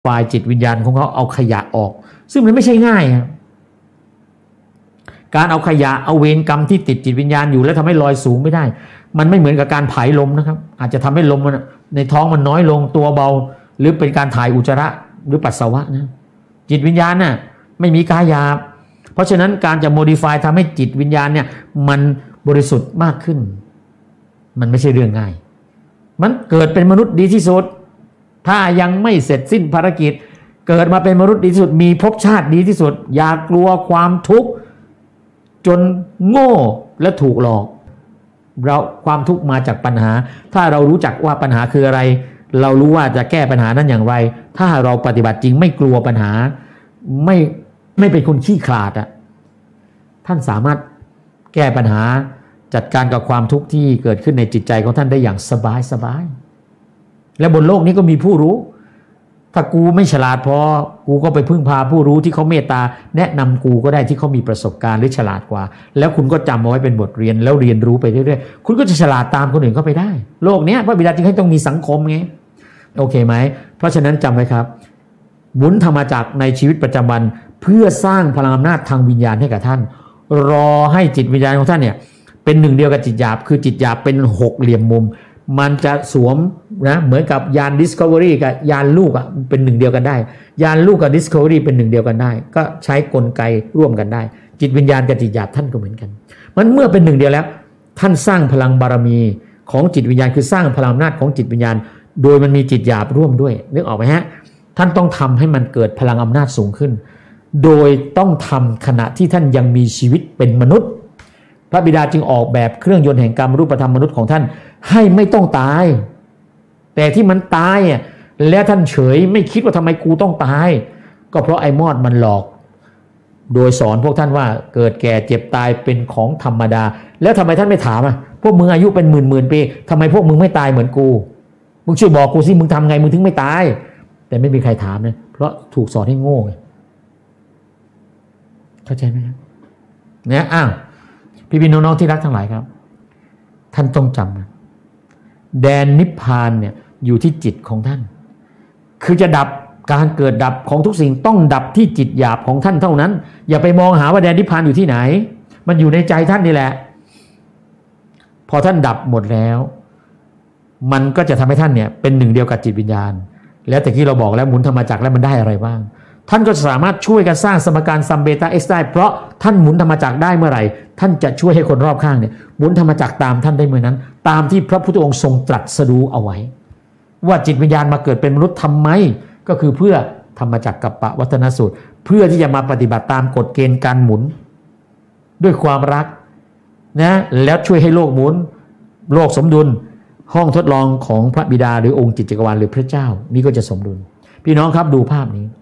ฝ่ายจิตวิญญาณของเขาเอาขยะออกซึ่งมันไม่ใช่ง่ายครับการเอาขยะเอาเวรกรรมที่ติดจิตวิญญาณอยู่แล้วทำให้ลอยสูงไม่ได้มันไม่เหมือนกับการผายลมนะครับอาจจะทำให้ลมมันในท้องมันน้อยลงตัวเบาหรือเป็นการถ่ายอุจจาระหรือปัสสาวะนะจิตวิญญาณน่ะไม่มีกายหยาบเพราะฉะนั้นการจะ modify ทำให้จิตวิญญาณเนี่ยมันบริสุทธิ์มากขึ้นมันไม่ใช่เรื่องง่ายมันเกิดเป็นมนุษย์ดีที่สุดถ้ายังไม่เสร็จสิ้นภารกิจเกิดมาเป็นมนุษย์ดีที่สุดมีภพชาติดีที่สุดอย่ากลัวความทุกข์จนโง่และถูกหลอกเราความทุกข์มาจากปัญหาถ้าเรารู้จักว่าปัญหาคืออะไรเรารู้ว่าจะแก้ปัญหานั้นอย่างไรถ้าเราปฏิบัติจริงไม่กลัวปัญหาไม่เป็นคนขี้ขลาดอ่ะท่านสามารถแก้ปัญหาจัดการกับความทุกข์ที่เกิดขึ้นในจิตใจของท่านได้อย่างสบายและบนโลกนี้ก็มีผู้รู้ถ้ากูไม่ฉลาดพอกูก็ไปพึ่งพาผู้รู้ที่เขาเมตตาแนะนำกูก็ได้ที่เขามีประสบการณ์หรือฉลาดกว่าแล้วคุณก็จำเอาไว้เป็นบทเรียนแล้วเรียนรู้ไปเรื่อยๆคุณก็จะฉลาดตามคนอื่นเข้าไปได้โลกนี้พระบิดาจึงให้ต้องมีสังคมไงโอเคไหมเพราะฉะนั้นจำไว้ครับหมุนธรรมจักรในชีวิตประจำวันเพื่อสร้างพลังอำนาจทางวิญญาณให้กับท่านรอให้จิตวิญญาณของท่านเนี่ยเป็นหนึ่งเดียวกับจิตหยาบคือจิตหยาบเป็นหกเหลี่ยมมุมมันจะสวมนะเหมือนกับยาน Discovery กับยานลูกอ่ะเป็นหนึ่งเดียวกันได้ยานลูกกับ Discovery เป็นหนึ่งเดียวกันได้ก็ใช้กลไกร่วมกันได้จิตวิญญาณกับจิตหยาบท่านก็เหมือนกันมันเมื่อเป็นหนึ่งเดียวแล้วท่านสร้างพลังบารมีของจิตวิญญาณคือสร้างพลังอำนาจของจิตวิญญาณโดยมันมีจิตหยาบร่วมด้วยนึกออกไหมฮะท่านต้องทำให้มันเกิดพลังอำนาจสูงขึ้นโดยต้องทำขณะที่ท่านยังมีชีวิตเป็นมนุษย์พระบิดาจึงออกแบบเครื่องยนต์แห่งกรรมรูปธรรมมนุษย์ของท่านให้ไม่ต้องตายแต่ที่มันตายอ่ะแล้วท่านเฉยไม่คิดว่าทำไมกูต้องตายก็เพราะไอ้มอดมันหลอกโดยสอนพวกท่านว่าเกิดแก่เจ็บตายเป็นของธรรมดาแล้วทำไมท่านไม่ถามอ่ะพวกมึงอายุเป็นหมื่นปีทำไมพวกมึงไม่ตายเหมือนกูมึงช่วยบอกกูสิมึงทำไงมึงถึงไม่ตายแต่ไม่มีใครถามนะเพราะถูกสอนให้โง่เข้าใจไหมครับเนี่ยพี่น้องๆที่รักทั้งหลายครับท่านต้องจำแดนนิพพานเนี่ยอยู่ที่จิตของท่านคือจะดับการเกิดดับของทุกสิ่งต้องดับที่จิตหยาบของท่านเท่านั้นอย่าไปมองหาว่าแดนนิพพานอยู่ที่ไหนมันอยู่ในใจท่านนี่แหละพอท่านดับหมดแล้วมันก็จะทำให้ท่านเนี่ยเป็นหนึ่งเดียวกับจิตวิญญาณแล้วแต่ที่เราบอกแล้วหมุนธรรมจักรแล้วมันได้อะไรบ้างท่านก็สามารถช่วยกันสร้างสมการซัมเบต้าเอ็กซ์ได้เพราะท่านหมุนธรรมจักรได้เมื่อไหร่ท่านจะช่วยให้คนรอบข้างเนี่ยหมุนธรรมจักรตามท่านได้เมื่อนั้นตามที่พระพุทธองค์ทรงตรัสรู้เอาไว้ว่าจิตวิญญาณมาเกิดเป็นมนุษย์ทำไมก็คือเพื่อธรรมจักรกัปปวัฏนสูตรเพื่อที่จะมาปฏิบัติตามกฎเกณฑ์การหมุนด้วยความรักนะแล้วช่วยให้โลกหมุนโลกสมดุลห้องทดลองของพระบิดาหรือองค์จิตจักรวาลหรือพระเจ้านี่ก็จะสมดุลพี่น้องครับดูภาพนี้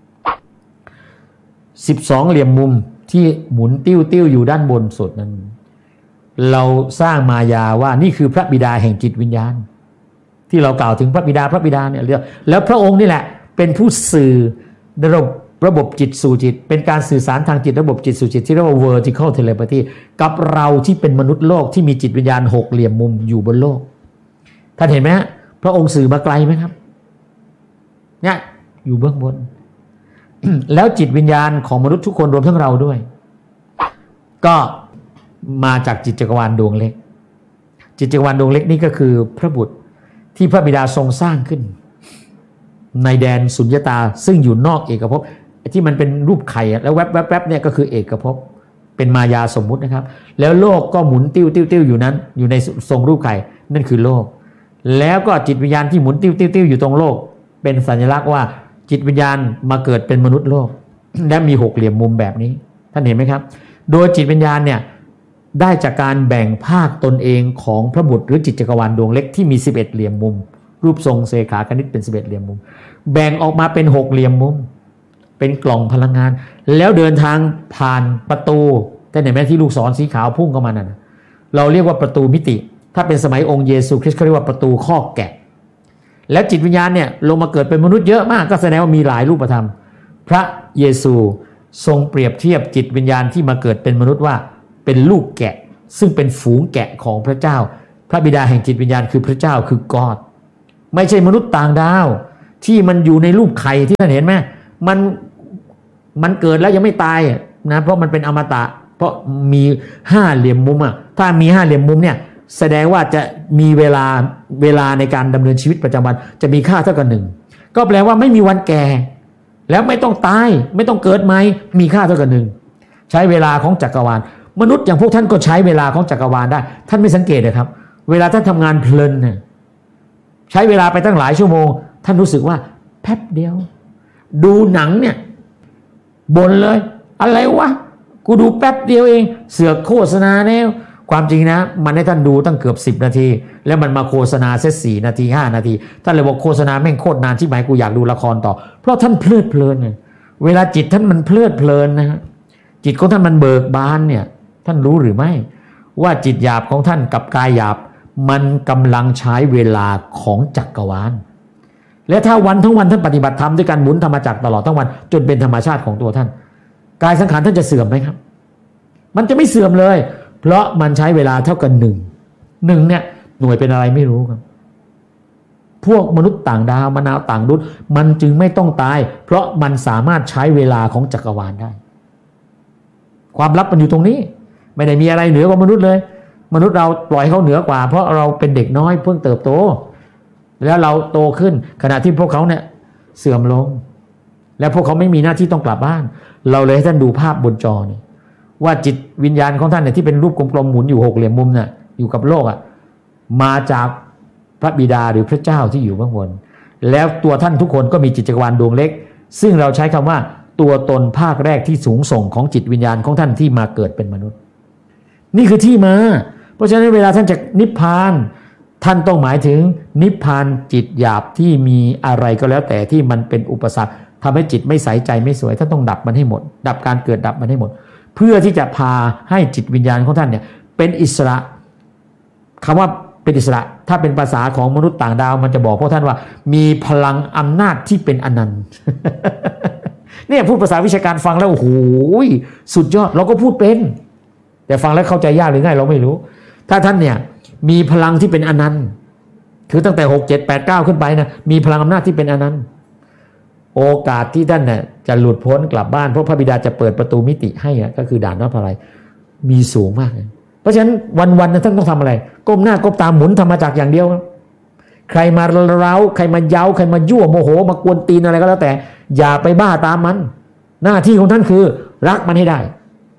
12เหลี่ยมมุมที่หมุนติ้วอยู่ด้านบนสุดนั้นเราสร้างมายาว่านี่คือพระบิดาแห่งจิตวิญญาณที่เรากล่าวถึงพระบิดาเนี่ยแล้วพระองค์นี่แหละเป็นผู้สื่อระบบจิตสู่จิตเป็นการสื่อสารทางจิตระบบจิตสู่จิตที่เรียกว่า vertical telepathy กับเราที่เป็นมนุษย์โลกที่มีจิตวิญญาณหกเหลี่ยมมุมอยู่บนโลกท่านเห็นไหมฮะพระองค์สื่อมาไกลไหมครับเนี่ยอยู่เบื้องบน แล้วจิตวิญญาณของมนุษย์ทุกคนรวมทั้งเราด้วยก็มาจากจิตจักรวาลดวงเล็กจิตจักรวาลดวงเล็กนี่ก็คือพระบุตรที่พระบิดาทรงสร้างขึ้นในแดนสุญญตาซึ่งอยู่นอกเอกภพที่มันเป็นรูปไข่แล้วแวบๆเนี่ยก็คือเอกภพเป็นมายาสมมุตินะครับแล้วโลกก็หมุนติ้วอยู่นั้นอยู่ในทรงรูปไข่นั่นคือโลกแล้วก็จิตวิญญาณที่หมุนติ้วอยู่ตรงโลกเป็นสัญลักษณ์ว่าจิตวิญญาณมาเกิดเป็นมนุษย์โลก และมีหกเหลี่ยมมุมแบบนี้ท่านเห็นไหมครับโดยจิตวิญญาณเนี่ยได้จากการแบ่งภาคตนเองของพระบุตรหรือจิตจักรวาลดวงเล็กที่มี11เหลี่ยมมุมรูปทรงเสขาคณิตเป็น11เหลี่ยมมุมแบ่งออกมาเป็น6เหลี่ยมมุมเป็นกล่องพลังงานแล้วเดินทางผ่านประตูท่านเห็นไหมที่ลูกศรสีขาวพุ่งเข้ามานั่นเราเรียกว่าประตูมิติถ้าเป็นสมัยองค์เยซูคริสต์เขาเรียกว่าประตูข้อแกะแล้วจิตวิญญาณเนี่ยลงมาเกิดเป็นมนุษย์เยอะมากก็แสดงว่ามีหลายรูปธรรมพระเยซูทรงเปรียบเทียบจิตวิญญาณที่มาเกิดเป็นมนุษย์ว่าเป็นลูกแกะซึ่งเป็นฝูงแกะของพระเจ้าพระบิดาแห่งจิตวิญญาณคือพระเจ้าคือกอดไม่ใช่มนุษย์ต่างดาวที่มันอยู่ในรูปไข่ที่ท่านเห็นไหมมันเกิดแล้วยังไม่ตายนะเพราะมันเป็นอมตะเพราะมี5เหลี่ยมมุมถ้ามี5เหลี่ยมมุมเนี่ยแสดงว่าจะมีเวลาในการดำเนินชีวิตประจำวันจะมีค่าเท่ากับ1ก็แปลว่าไม่มีวันแก่แล้วไม่ต้องตายไม่ต้องเกิดใหม่มีค่าเท่ากับ1ใช้เวลาของจักรวาลมนุษย์อย่างพวกท่านก็ใช้เวลาของจักรวาลได้ท่านไม่สังเกตเลยครับเวลาท่านทำงานเพลินเนี่ยใช้เวลาไปตั้งหลายชั่วโมงท่านรู้สึกว่าแป๊บเดียวดูหนังเนี่ยบ่นเลยอะไรวะกูดูแป๊บเดียวเองเสือกโฆษณาแนวความจริงนะมันให้ท่านดูตั้งเกือบ10 นาทีแล้วมันมาโฆษณาเสีย4 นาที5 นาทีท่านเลยบอกโฆษณาแม่งโคตรนานที่หมายกูอยากดูละครต่อเพราะท่านเพลิดเพลินไงเวลาจิตท่านมันเพลิดเพลินนะฮะจิตของท่านมันเบิกบานเนี่ยท่านรู้หรือไม่ว่าจิตหยาบของท่านกับกายหยาบมันกำลังใช้เวลาของจักรวาลและถ้าวันทั้งวันท่านปฏิบัติธรรมด้วยการหมุนธรรมจักรตลอดทั้งวันจนเป็นธรรมชาติของตัวท่านกายสังขารท่านจะเสื่อมไหมครับมันจะไม่เสื่อมเลยเพราะมันใช้เวลาเท่ากัน1เนี่ยหน่วยเป็นอะไรไม่รู้ครับพวกมนุษย์ต่างดาวมนุษย์ต่างดวงมันจึงไม่ต้องตายเพราะมันสามารถใช้เวลาของจักรวาลได้ความลับมันอยู่ตรงนี้ไม่ได้มีอะไรเหนือกว่ามนุษย์เลยมนุษย์เราปล่อยเขาเหนือกว่าเพราะเราเป็นเด็กน้อยเพิ่งเติบโตแล้วเราโตขึ้นขณะที่พวกเขาเนี่ยเสื่อมลงและพวกเขาไม่มีหน้าที่ต้องกลับบ้านเราเลยให้ท่านดูภาพบนจอนี่ว่าจิตวิญญาณของท่านเนี่ยที่เป็นรูปกลมๆหมุนอยู่6เหลี่ยมมุมน่ะอยู่กับโลกมาจากพระบิดาหรือพระเจ้าที่อยู่เบื้องบนแล้วตัวท่านทุกคนก็มีจิตจักรวาลดวงเล็กซึ่งเราใช้คำว่าตัวตนภาคแรกที่สูงส่งของจิตวิญญาณของท่านที่มาเกิดเป็นมนุษย์นี่คือที่มาเพราะฉะนั้นเวลาท่านจะนิพพานท่านต้องหมายถึงนิพพานจิตหยาบที่มีอะไรก็แล้วแต่ที่มันเป็นอุปสรรคทำให้จิตไม่ใสใจไม่สวยท่านต้องดับมันให้หมดดับการเกิดดับมันให้หมดเพื่อที่จะพาให้จิตวิญญาณของท่านเนี่ยเป็นอิสระคำว่าเป็นอิสระถ้าเป็นภาษาของมนุษย์ต่างดาวมันจะบอกพวกท่านว่ามีพลังอำนาจที่เป็นอนันต์ เนี่ยพูดภาษาวิชาการฟังแล้วโอ้โหสุดยอดเราก็พูดเป็นแต่ฟังแล้วเข้าใจยากหรือง่ายเราไม่รู้ถ้าท่านเนี่ยมีพลังที่เป็นอนันต์คือตั้งแต่6 7 8 9ขึ้นไปนะมีพลังอำนาจที่เป็นอนันต์โอกาสที่ท่านเนี่ยจะหลุดพ้นกลับบ้านเพราะพระบิดาจะเปิดประตูมิติให้ก็คือด่านวัดพระไรมีสูงมากเพราะฉะนั้นวันๆท่านต้องทำอะไรก้มหน้าก้มตาหมุนธรรมจักรอย่างเดียวใครมาเร้าใครมาเย้าใครมายั่วโมโหมากวนตีนอะไรก็แล้วแต่อย่าไปบ้าตามมันหน้าที่ของท่านคือรักมันให้ได้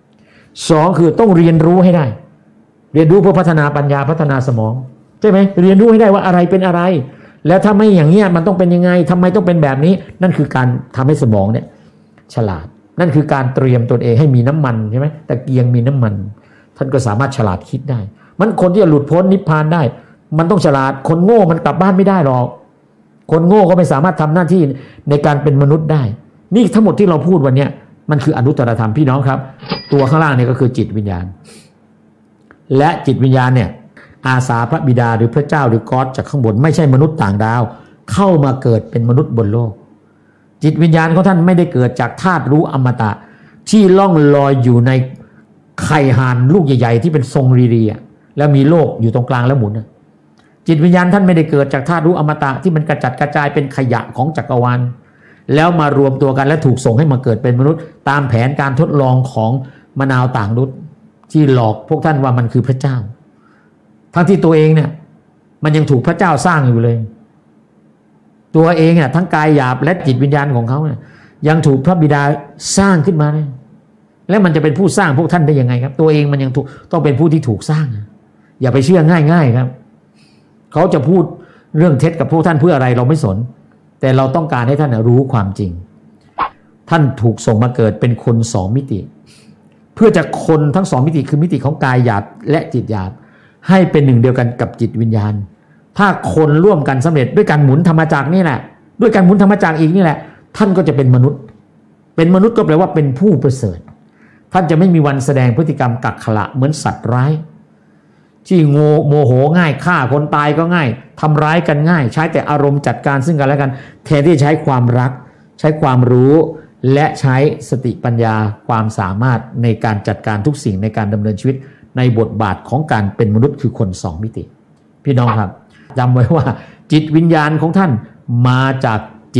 2คือต้องเรียนรู้ให้ได้เรียนรู้เพื่อพัฒนาปัญญาพัฒนาสมองใช่ไหมเรียนรู้ให้ได้ว่าอะไรเป็นอะไรแล้วถ้าไม่อย่างเงี้ยมันต้องเป็นยังไงทำไมต้องเป็นแบบนี้นั่นคือการทำให้สมองเนี่ยฉลาดนั่นคือการเตรียมตนเองให้มีน้ำมันใช่ไหมตะเกียงมีน้ำมันท่านก็สามารถฉลาดคิดได้มันคนที่จะหลุดพ้นนิพพานได้มันต้องฉลาดคนโง่มันกลับบ้านไม่ได้หรอกคนโง่ก็ไม่สามารถทำหน้าที่ในการเป็นมนุษย์ได้นี่ทั้งหมดที่เราพูดวันนี้มันคืออนุตตรธรรมพี่น้องครับตัวข้างล่างเนี่ยก็คือจิตวิญญาณและจิตวิญญาณเนี่ยอาสาพระบิดาหรือพระเจ้าหรือก๊อดจากข้างบนไม่ใช่มนุษย์ต่างดาวเข้ามาเกิดเป็นมนุษย์บนโลกจิตวิญญาณของท่านไม่ได้เกิดจากธาตุรู้อมตะที่ล่องลอยอยู่ในไข่ห่านลูกใหญ่ๆที่เป็นทรงรีๆแล้วมีโลกอยู่ตรงกลางแล้วหมุนจิตวิญญาณท่านไม่ได้เกิดจากธาตุรู้อมตะที่มันกระจัดกระจายเป็นขยะของจักรวาลแล้วมารวมตัวกันและถูกส่งให้มาเกิดเป็นมนุษย์ตามแผนการทดลองของมนาวต่างดาวที่หลอกพวกท่านว่ามันคือพระเจ้าทั้งที่ตัวเองเนี่ยมันยังถูกพระเจ้าสร้างอยู่เลยตัวเองเนี่ยทั้งกายหยาบและจิตวิญญาณของเขาเนี่ยยังถูกพระบิดาสร้างขึ้นมาเลยแล้วมันจะเป็นผู้สร้างพวกท่านได้ยังไงครับตัวเองมันยังต้องเป็นผู้ที่ถูกสร้างอย่าไปเชื่อง่ายๆครับเขาจะพูดเรื่องเท็จกับพวกท่านเพื่ออะไรเราไม่สนแต่เราต้องการให้ท่านรู้ความจริงท่านถูกส่งมาเกิดเป็นคน2 มิติเพื่อจะคนทั้ง2 มิติคือมิติของกายหยาบและจิตหยาบให้เป็นหนึ่งเดียวกันกับจิตวิญญาณถ้าคนร่วมกันสำเร็จด้วยการหมุนธรรมจักรนี่แหละด้วยการหมุนธรรมจักรอีกนี่แหละท่านก็จะเป็นมนุษย์ก็แปลว่าเป็นผู้ประเสริฐท่านจะไม่มีวันแสดงพฤติกรรมกักขระเหมือนสัตว์ร้ายที่โมโหง่ายฆ่าคนตายก็ง่ายทำร้ายกันง่ายใช้แต่อารมณ์จัดการซึ่งกันและกันแทนที่จะใช้ความรักใช้ความรู้และใช้สติปัญญาความสามารถในการจัดการทุกสิ่งในการดำเนินชีวิตในบทบาทของการเป็นมนุษย์คือคน2 มิติพี่น้องครับจำไว้ว่าจิตวิญญาณของท่านมาจาก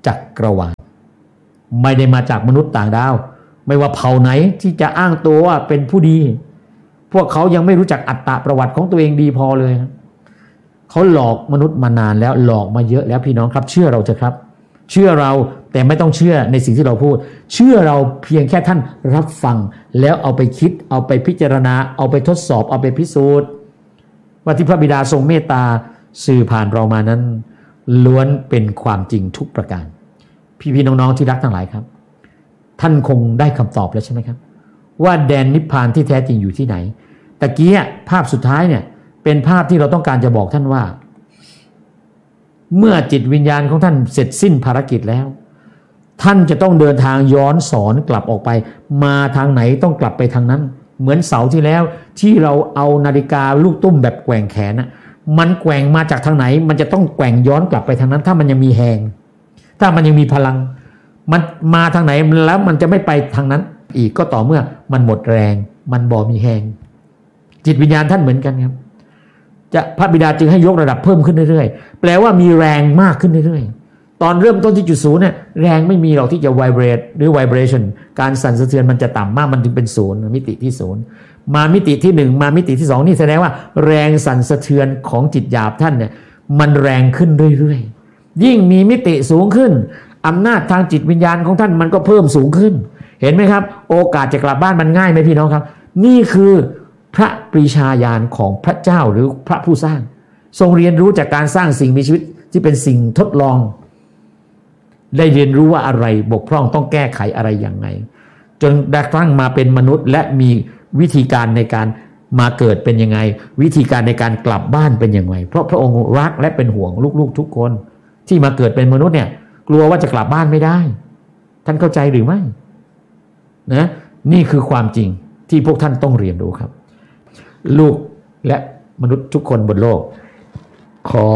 จักรวาลไม่ได้มาจากมนุษย์ต่างดาวไม่ว่าเผ่าไหนที่จะอ้างตัวว่าเป็นผู้ดีพวกเขายังไม่รู้จักอัตตประวัติของตัวเองดีพอเลยเขาหลอกมนุษย์มานานแล้วหลอกมาเยอะแล้วพี่น้องครับเชื่อเราเถอะครับเชื่อเราแต่ไม่ต้องเชื่อในสิ่งที่เราพูดเชื่อเราเพียงแค่ท่านรับฟังแล้วเอาไปคิดเอาไปพิจารณาเอาไปทดสอบเอาไปพิสูจน์ว่าที่พระบิดาทรงเมตตาสื่อผ่านเรามานั้นล้วนเป็นความจริงทุกประการพี่ๆน้องๆที่รักทั้งหลายครับท่านคงได้คำตอบแล้วใช่ไหมครับว่าแดนนิพพานที่แท้จริงอยู่ที่ไหนตะกี้ภาพสุดท้ายเนี่ยเป็นภาพที่เราต้องการจะบอกท่านว่าเมื่อจิตวิญญาณของท่านเสร็จสิ้นภารกิจแล้วท่านจะต้องเดินทางย้อนสอนกลับออกไปมาทางไหนต้องกลับไปทางนั้นเหมือนเสาร์ที่แล้วที่เราเอานาฬิกาลูกตุ้มแบบแกว่งแขนนะมันแกว่งมาจากทางไหนมันจะต้องแกว่งย้อนกลับไปทางนั้นถ้ามันยังมีแรงถ้ามันยังมีพลังมันมาทางไหนแล้วมันจะไม่ไปทางนั้นอีกก็ต่อเมื่อมันหมดแรงมันบ่มีแรงจิตวิญญาณท่านเหมือนกันครับจะพระบิดาจึงให้ยกระดับเพิ่มขึ้นเรื่อยๆแปลว่ามีแรงมากขึ้นเรื่อยๆตอนเริ่มต้นที่จุดศูนย์เนี่ยแรงไม่มีหรอกที่จะ vibrate หรือ vibration การสั่นสะเทือนมันจะต่ำมากมันถึงเป็นศูนย์มิติที่ศูนย์มามิติที่1มามิติที่2นี่แสดงว่าแรงสั่นสะเทือนของจิตหยาบท่านเนี่ยมันแรงขึ้นเรื่อยๆยิ่งมีมิติสูงขึ้นอำนาจทางจิตวิญญาณของท่านมันก็เพิ่มสูงขึ้นเห็นไหมครับโอกาสจะกลับบ้านมันง่ายไหมพี่น้องครับนี่คือพระปรีชาญาณของพระเจ้าหรือพระผู้สร้างทรงเรียนรู้จากการสร้างสิ่งมีชีวิตที่เป็นสิ่งทดลองได้เรียนรู้ว่าอะไรบกพร่องต้องแก้ไขอะไรอย่างไรจนกระทั่งมาเป็นมนุษย์และมีวิธีการในการมาเกิดเป็นยังไงวิธีการในการกลับบ้านเป็นยังไงเพราะพระองค์รักและเป็นห่วงลูกๆทุกคนที่มาเกิดเป็นมนุษย์เนี่ยกลัวว่าจะกลับบ้านไม่ได้ท่านเข้าใจหรือไม่นะนี่คือความจริงที่พวกท่านต้องเรียนรู้ครับลูกและมนุษย์ทุกคนบนโลกขอ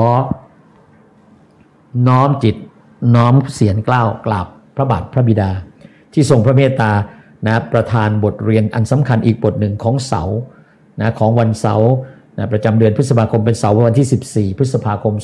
น้อมจิตน้อมเสียงกล้าวกราบพระบาทพระบิดาที่ทรงพระเมตตานะประทานบทเรียนอันสำคัญอีกบทหนึ่งของเสาร์นะของวันเสาร์นะประจำเดือนพฤษภาคมเป็นเสาร์วันที่14พฤษภาคม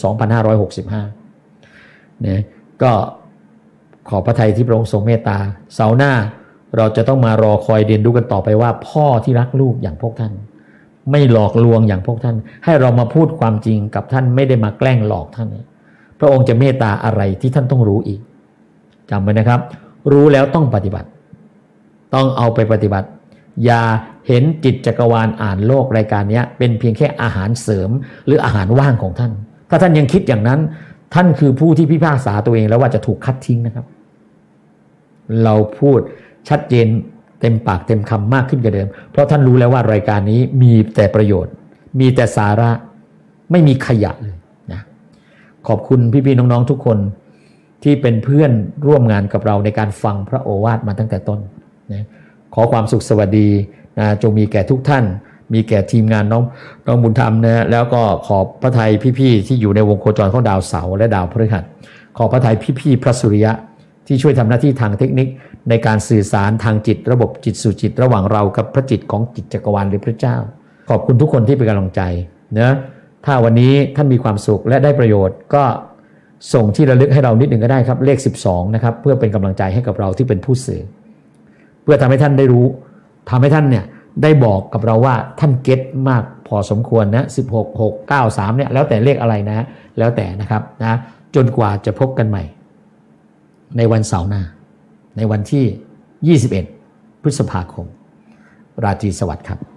2565นะก็ขอพระทัยที่พระองค์ทรงเมตตาเสาร์หน้าเราจะต้องมารอคอยเรียนรู้กันต่อไปว่าพ่อที่รักลูกอย่างพวกท่านไม่หลอกลวงอย่างพวกท่านให้เรามาพูดความจริงกับท่านไม่ได้มาแกล้งหลอกท่านพระองค์จะเมตตาอะไรที่ท่านต้องรู้อีกจำไว้นะครับรู้แล้วต้องปฏิบัติต้องเอาไปปฏิบัติอย่าเห็นจิตจักรวาลอ่านโลกรายการนี้เป็นเพียงแค่อาหารเสริมหรืออาหารว่างของท่านถ้าท่านยังคิดอย่างนั้นท่านคือผู้ที่พิพากษาตัวเองแล้วว่าจะถูกคัดทิ้งนะครับเราพูดชัดเจนเต็มปากเต็มคำมากขึ้นกว่าเดิมเพราะท่านรู้แล้วว่ารายการนี้มีแต่ประโยชน์มีแต่สาระไม่มีขยะเลยนะขอบคุณพี่ๆน้องๆทุกคนที่เป็นเพื่อนร่วมงานกับเราในการฟังพระโอวาทมาตั้งแต่ต้นนะขอความสุขสวัสดีนะจงมีแก่ทุกท่านมีแก่ทีมงานน้องบุญธรรมนะแล้วก็ขอบพระทัยพี่ๆที่อยู่ในวงโคจรของดาวเสาร์และดาวพฤหัสขอบพระทัยพี่ๆพระสุริยะที่ช่วยทำหน้าที่ทางเทคนิคในการสื่อสารทางจิตระบบจิตสู่จิตระหว่างเรากับพระจิตของจิตจักรวาลหรือพระเจ้าขอบคุณทุกคนที่เป็นกำลังใจนะถ้าวันนี้ท่านมีความสุขและได้ประโยชน์ก็ส่งที่ระลึกให้เรานิดหนึ่งก็ได้ครับเลข12นะครับเพื่อเป็นกำลังใจให้กับเราที่เป็นผู้สื่อเพื่อทำให้ท่านได้รู้ทำให้ท่านเนี่ยได้บอกกับเราว่าท่านเก็ตมากพอสมควรนะ16 6 9 3เนี่ยแล้วแต่เลขอะไรนะแล้วแต่นะครับนะจนกว่าจะพบกันใหม่ในวันเสาร์หน้าในวันที่21พฤษภาคมราตรีสวัสดิ์ครับ